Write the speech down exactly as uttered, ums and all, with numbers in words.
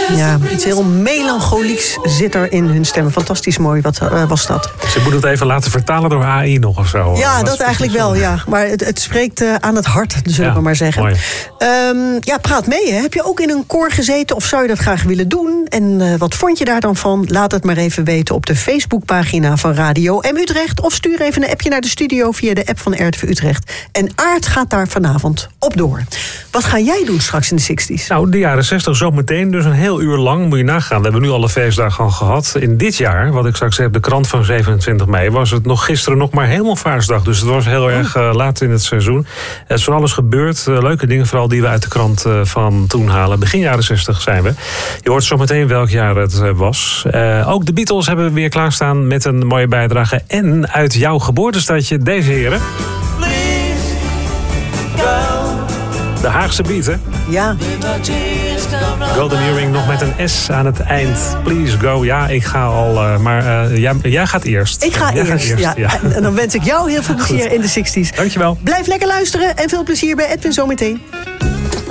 Ja, iets heel melancholieks zit er in hun stemmen. Fantastisch mooi, wat uh, was dat? Ze moeten het even laten vertalen door A I nog of zo. Ja, dat, dat eigenlijk wel, ja. Maar het, het spreekt uh, aan het hart, zullen ja, we maar zeggen. Um, ja, praat mee, hè. Heb je ook in een koor gezeten of zou je dat graag willen doen? En uh, wat vond je daar dan van? Laat het maar even weten op de Facebookpagina van Radio M Utrecht. Of stuur even een appje naar de studio via de app van R T V Utrecht. En Aart gaat daar vanavond op door. Wat ga jij doen straks in de zestig's? Nou, de jaren zestig zometeen, dus een heel uur lang. Moet je nagaan, we hebben nu alle feestdagen al gehad. In dit jaar, wat ik straks heb, de krant van zevenentwintig mei... was het nog gisteren nog maar helemaal Vaasdag. Dus het was heel erg uh, laat in het seizoen. Het is van alles gebeurd. Uh, leuke dingen vooral die we uit de krant uh, van toen halen. Begin jaren zestig zijn we. Je hoort zometeen welk jaar het uh, was. Uh, ook de Beatles hebben we weer klaarstaan met een mooie bijdrage. En uit jouw geboortestadje deze heren. De Haagse Beat, hè? Ja. Golden Earring nog met een S aan het eind. Please go. Ja, ik ga al. Uh, maar uh, jij, jij gaat eerst. Ik ga jij eerst, eerst ja. ja. En dan wens ik jou heel veel plezier Goed. in de zestig's. Dankjewel. Blijf lekker luisteren en veel plezier bij Edwin zometeen.